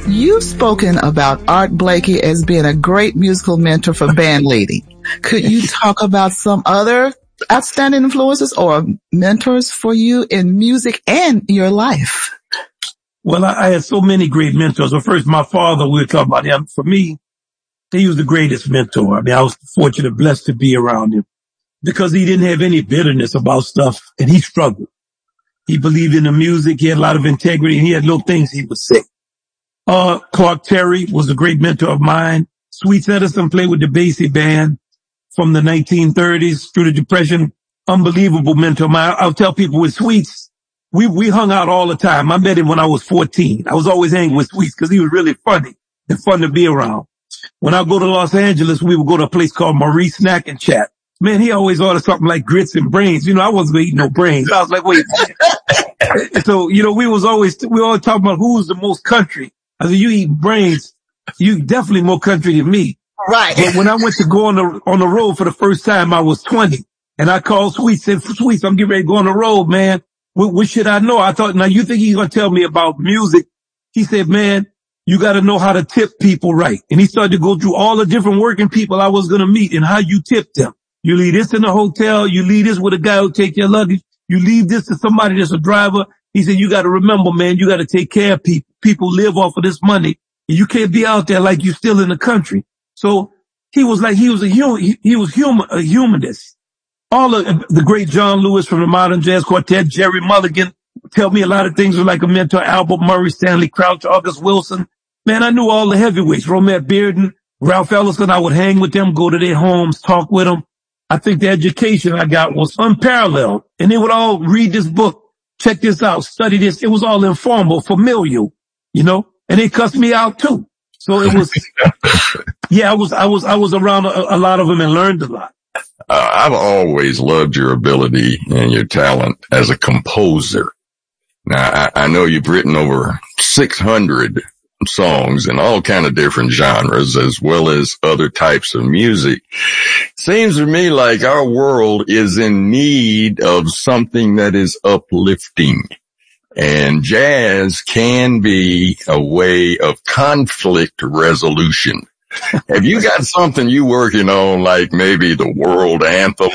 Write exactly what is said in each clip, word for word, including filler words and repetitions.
You've spoken about Art Blakey as being a great musical mentor for band leading. Could you talk about some other outstanding influences or mentors for you in music and your life? Well, I, I had so many great mentors. Well, first, my father, we were talking about him. For me, he was the greatest mentor. I mean, I was fortunate, blessed to be around him because he didn't have any bitterness about stuff, and he struggled. He believed in the music. He had a lot of integrity, and he had little things he would say. Uh, Clark Terry was a great mentor of mine. Sweets Edison played with the Basie Band from the nineteen thirties through the Depression. Unbelievable mentor of mine. I'll tell people with Sweets, we, we hung out all the time. I met him when I was fourteen. I was always hanging with Sweets because he was really funny and fun to be around. When I go to Los Angeles, we would go to a place called Maurice Snack and Chat. Man, he always ordered something like grits and brains. You know, I wasn't eating no brains. I was like, wait. So, you know, we was always, we always talking about who was the most country. I said, you eat brains, you definitely more country than me. Right. But when I went to go on the, on the road for the first time, I was twenty. And I called Sweets, said, Sweets, I'm getting ready to go on the road, man. What, what should I know? I thought, now you think he's going to tell me about music? He said, man, you got to know how to tip people right. And he started to go through all the different working people I was going to meet and how you tip them. You leave this in a hotel. You leave this with a guy who take your luggage. You leave this to somebody that's a driver. He said, you got to remember, man, you got to take care of people. People live off of this money. And you can't be out there like you still in the country. So he was like, he was a human, he, he was human, a humanist. All of the great John Lewis from the Modern Jazz Quartet, Jerry Mulligan, tell me a lot of things were like a mentor, Albert Murray, Stanley Crouch, August Wilson. Man, I knew all the heavyweights, Romette Bearden, Ralph Ellison. I would hang with them, go to their homes, talk with them. I think the education I got was unparalleled. And they would all read this book, check this out, study this. It was all informal, familial, you know, and they cussed me out too. So it was, yeah, I was, I was, I was around a, a lot of them and learned a lot. Uh, I've always loved your ability and your talent as a composer. Now, I, I know you've written over six hundred songs in all kind of different genres as well as other types of music. Seems to me like our world is in need of something that is uplifting. And jazz can be a way of conflict resolution. Have you got something you working on, like maybe the world anthem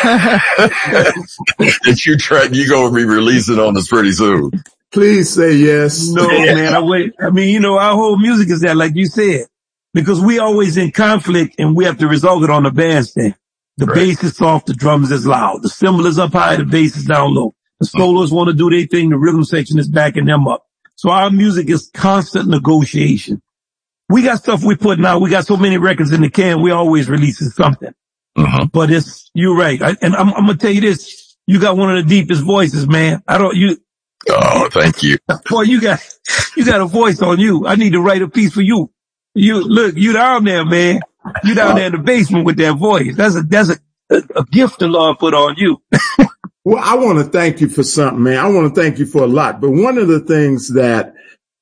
that you try, you gonna be releasing on this pretty soon? Please say yes. No, man. I wait. I mean, you know, our whole music is that, like you said, because we always in conflict and we have to resolve it on the bandstand. The right. Bass is soft, the drums is loud, the cymbal is up high, the bass is down low. The solos want to do their thing, the rhythm section is backing them up. So our music is constant negotiation. We got stuff we putting out. We got so many records in the can. We always releasing something. Uh-huh. But it's, you're right. I, and I'm, I'm going to tell you this. You got one of the deepest voices, man. I don't, you. Oh, thank you. Boy, you got, you got a voice on you. I need to write a piece for you. You, look, you down there, man. You down there in the basement with that voice. That's a, that's a, a, a gift the Lord put on you. Well, I want to thank you for something, man. I want to thank you for a lot. But one of the things that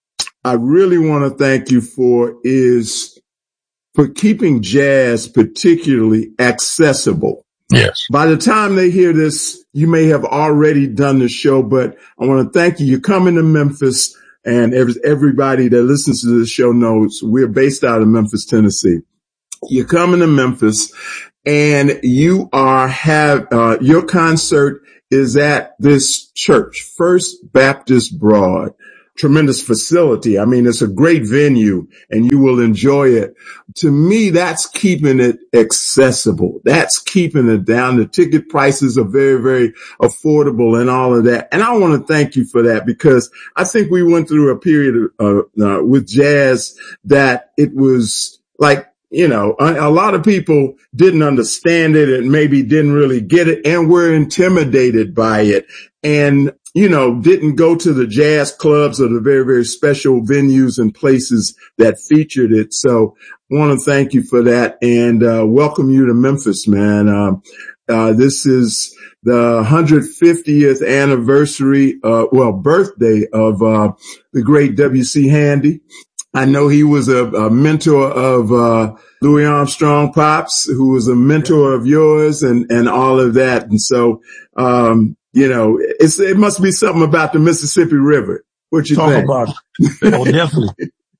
I really want to thank you for is for keeping jazz particularly accessible. Yes. By the time they hear this, you may have already done the show, but I want to thank you. You're coming to Memphis, and every, everybody that listens to the show knows we're based out of Memphis, Tennessee. You're coming to Memphis, and you are have uh, your concert is at this church, First Baptist Broad. Tremendous facility. I mean, it's a great venue and you will enjoy it. To me, that's keeping it accessible. That's keeping it down. The ticket prices are very, very affordable and all of that. And I want to thank you for that, because I think we went through a period of, uh, uh, with jazz that it was like, you know, a, a lot of people didn't understand it and maybe didn't really get it and were intimidated by it. And you know, didn't go to the jazz clubs or the very, very special venues and places that featured it. So I want to thank you for that and uh, welcome you to Memphis, man. Um, uh, this is the one hundred fiftieth anniversary, uh, well, birthday of uh, the great W C Handy. I know he was a, a mentor of uh, Louis Armstrong Pops, who was a mentor of yours and, and all of that. And so, um, you know, it's, it must be something about the Mississippi River. What you Talk think? about it. Oh, definitely.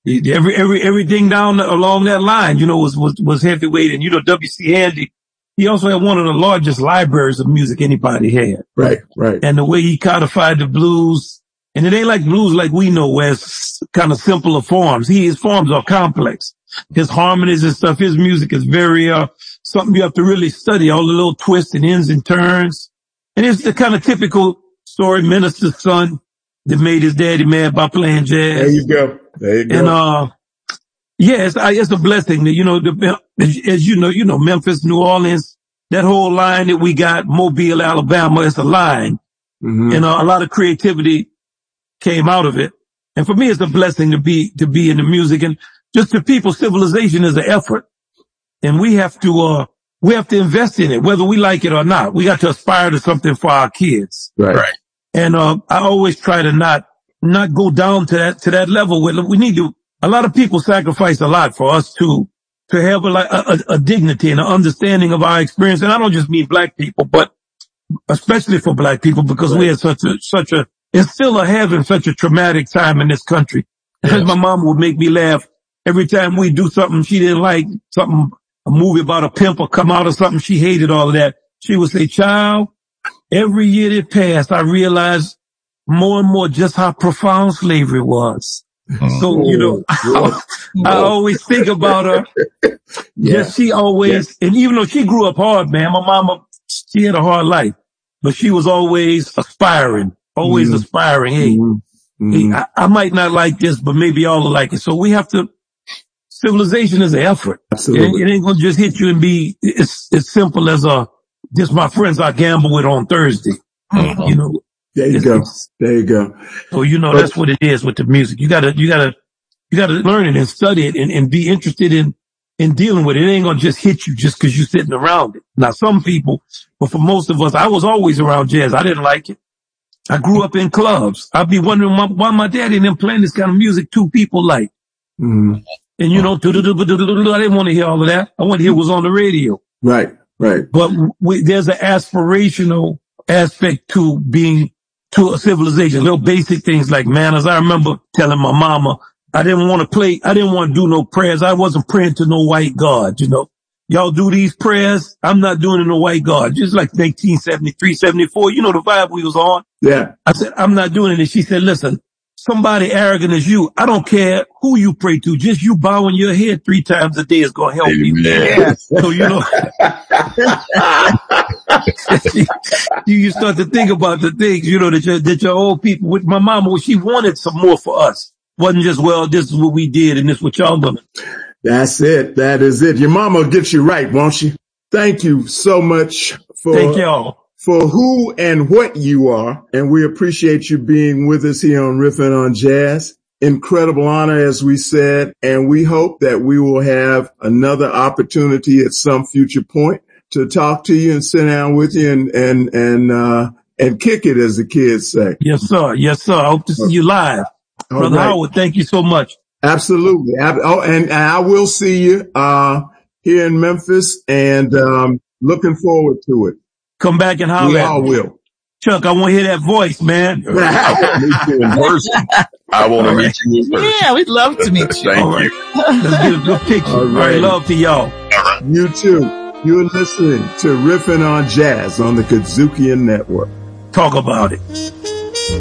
Every, every, everything down along that line, you know, was, was, was heavyweight. And, you know, W C Handy, he also had one of the largest libraries of music anybody had. Right, right. And the way he codified the blues, and it ain't like blues like we know, where it's kind of simpler forms. He, his forms are complex. His harmonies and stuff, his music is very, uh, something you have to really study, all the little twists and ends and turns. And it's the kind of typical story, minister's son that made his daddy mad by playing jazz. There you go. There you go. And, uh, yeah, it's, it's a blessing that, you know, the, as you know, you know, Memphis, New Orleans, that whole line that we got, Mobile, Alabama, it's a line. Mm-hmm. And uh, a lot of creativity came out of it. And for me, it's a blessing to be, to be in the music. And just to people, civilization is an effort. And we have to, uh, we have to invest in it, whether we like it or not. We got to aspire to something for our kids. Right. Right. And, uh, I always try to not, not go down to that, to that level where we need to, a lot of people sacrifice a lot for us to, to have a, a, a dignity and an understanding of our experience. And I don't just mean black people, but especially for black people, because right. we had such a, such a, and still are having such a traumatic time in this country. Yes. My mom would make me laugh every time we do something she didn't like, something, a movie about a pimp or come out or something. She hated all of that. She would say, child, every year that passed, I realized more and more just how profound slavery was. Oh, so, you know, I, I always think about her. Yeah. Yes, she always, yes. And even though she grew up hard, man, my mama, she had a hard life, but she was always aspiring, always mm. aspiring. Hey, mm. hey I, I might not like this, but maybe y'all will like it. So we have to, civilization is an effort. Absolutely. It, it ain't gonna just hit you and be, it's, it's simple as a, just my friends I gamble with on Thursday. Mm-hmm. You know. There you go. There you go. So, you know, that's what it is with the music. You gotta, you gotta, you gotta learn it and study it and, and be interested in, in dealing with it. It ain't gonna just hit you just cause you're sitting around it. Now, some people, but for most of us, I was always around jazz. I didn't like it. I grew up in clubs. I'd be wondering why, why my daddy and them playing this kind of music two people like. Mm. And you know, I didn't want to hear all of that. I wanted to hear what was on the radio. Right, right. But we, there's an aspirational aspect to being to a civilization, little basic things like manners. I remember telling my mama, I didn't want to play, I didn't want to do no prayers. I wasn't praying to no white God, you know. Y'all do these prayers, I'm not doing it to no white God. Just like nineteen seventy-three, seventy-four, you know the vibe we was on. Yeah. I said, I'm not doing it. And she said, listen, somebody arrogant as you, I don't care who you pray to, just you bowing your head three times a day is going to help you. Yeah. So, you know, you, you start to think about the things, you know, that your, that your old people, with my mama, she wanted some more for us. Wasn't just, well, this is what we did and this is what y'all done. That's it. That is it. Your mama will get you right, won't she? Thank you so much for. Thank y'all. For who and what you are. And we appreciate you being with us here on Riffin' on Jazz. Incredible honor, as we said. And we hope that we will have another opportunity at some future point to talk to you and sit down with you and, and, and, uh, and kick it, as the kids say. Yes, sir. Yes, sir. I hope to see you live. All Brother right. Howard, thank you so much. Absolutely. Oh, and, and I will see you, uh, here in Memphis and, um, looking forward to it. Come back and holler. We all will. Chuck, I want to hear that voice, man. I want to meet you in person. I want to meet you in person. Yeah, we'd love to meet you. Thank All you. Right. Let's get a good picture. All right. Love to y'all. All right. You too. You're listening to Riffin' on Jazz on the Kazukian Network. Talk about it.